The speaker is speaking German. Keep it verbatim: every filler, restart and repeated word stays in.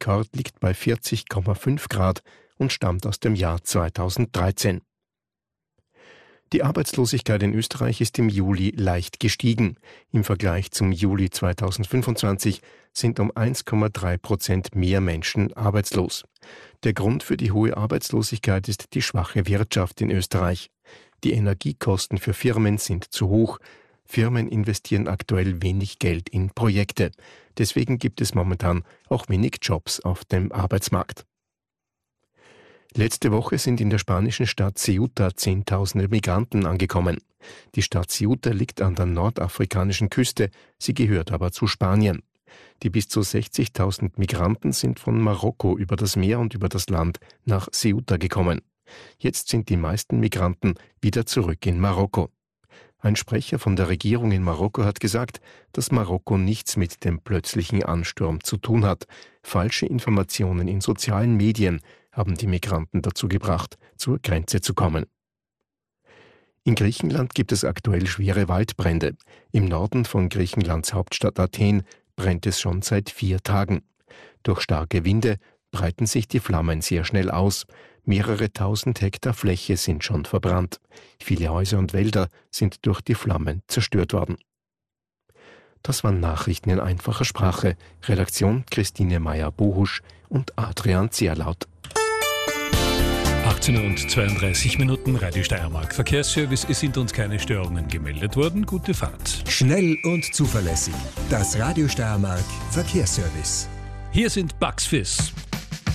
Rekord liegt bei vierzig Komma fünf Grad und stammt aus dem Jahr zweitausenddreizehn. Die Arbeitslosigkeit in Österreich ist im Juli leicht gestiegen. Im Vergleich zum Juli zweitausendfünfundzwanzig sind um eins Komma drei Prozent mehr Menschen arbeitslos. Der Grund für die hohe Arbeitslosigkeit ist die schwache Wirtschaft in Österreich. Die Energiekosten für Firmen sind zu hoch. Firmen investieren aktuell wenig Geld in Projekte. Deswegen gibt es momentan auch wenig Jobs auf dem Arbeitsmarkt. Letzte Woche sind in der spanischen Stadt Ceuta Zehntausende Migranten angekommen. Die Stadt Ceuta liegt an der nordafrikanischen Küste, sie gehört aber zu Spanien. Die bis zu sechzigtausend Migranten sind von Marokko über das Meer und über das Land nach Ceuta gekommen. Jetzt sind die meisten Migranten wieder zurück in Marokko. Ein Sprecher von der Regierung in Marokko hat gesagt, dass Marokko nichts mit dem plötzlichen Ansturm zu tun hat. Falsche Informationen in sozialen Medien haben die Migranten dazu gebracht, zur Grenze zu kommen. In Griechenland gibt es aktuell schwere Waldbrände. Im Norden von Griechenlands Hauptstadt Athen brennt es schon seit vier Tagen. Durch starke Winde breiten sich die Flammen sehr schnell aus. Mehrere tausend Hektar Fläche sind schon verbrannt. Viele Häuser und Wälder sind durch die Flammen zerstört worden. Das waren Nachrichten in einfacher Sprache. Redaktion Christine Meyer-Bohusch und Adrian Zierlaut. achtzehn Uhr und zweiunddreißig Minuten, Radio Steiermark. Verkehrsservice, es sind uns keine Störungen gemeldet worden. Gute Fahrt. Schnell und zuverlässig. Das Radio Steiermark Verkehrsservice. Hier sind Bugs Fizz.